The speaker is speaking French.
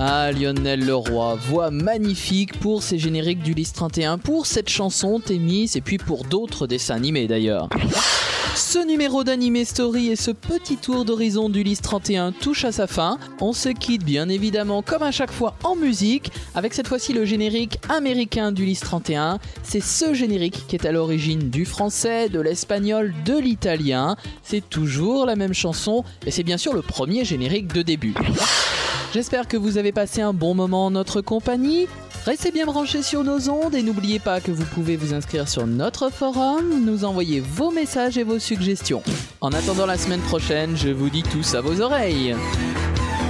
Ah, Lionel Leroy, voix magnifique pour ces génériques d'Ulysse 31, pour cette chanson Thémis et puis pour d'autres dessins animés d'ailleurs. Ce numéro d'Anime Story et ce petit tour d'horizon d'Ulysse 31 touche à sa fin. On se quitte bien évidemment comme à chaque fois en musique, avec cette fois-ci le générique américain d'Ulysse 31. C'est ce générique qui est à l'origine du français, de l'espagnol, de l'italien. C'est toujours la même chanson et c'est bien sûr le premier générique de début. J'espère que vous avez passé un bon moment en notre compagnie. Restez bien branchés sur nos ondes et n'oubliez pas que vous pouvez vous inscrire sur notre forum, nous envoyer vos messages et vos suggestions. En attendant la semaine prochaine, je vous dis tous à vos oreilles.